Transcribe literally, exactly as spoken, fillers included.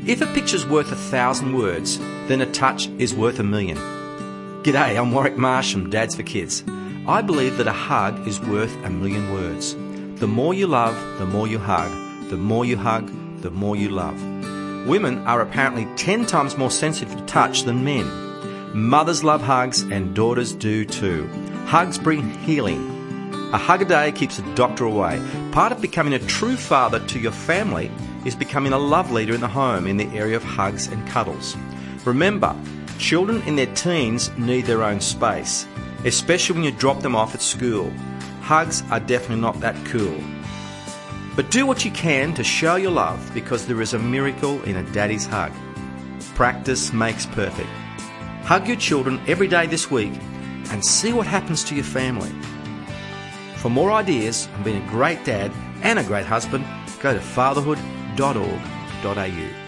If a picture's worth a thousand words, then a touch is worth a million. G'day, I'm Warwick Marsh from Dads for Kids. I believe that a hug is worth a million words. The more you love, the more you hug. The more you hug, the more you love. Women are apparently ten times more sensitive to touch than men. Mothers love hugs and daughters do too. Hugs bring healing. A hug a day keeps the doctor away. Part of becoming a true father to your family is becoming a love leader in the home in the area of hugs and cuddles. Remember, children in their teens need their own space, especially when you drop them off at school. Hugs are definitely not that cool. But do what you can to show your love, because there is a miracle in a daddy's hug. Practice makes perfect. Hug your children every day this week and see what happens to your family. For more ideas on being a great dad and a great husband, go to fatherhood dot org dot a u.